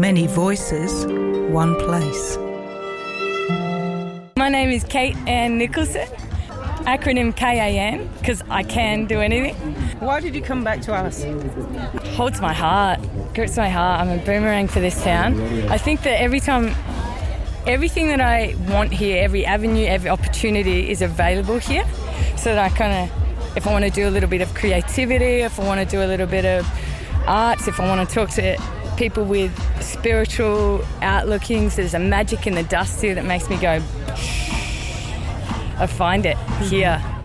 Many voices, one place. My name is Kate Ann Nicholson, acronym KAN, because I can do anything. Why did you come back to Alice? Holds my heart, grips my heart. I'm a boomerang for this town. I think that everything that I want here, every avenue, every opportunity is available here. So that if I want to do a little bit of creativity, if I want to do a little bit of arts, if I want to talk to people with spiritual outlookings, there's a magic in the dust here that makes me go, I find it here.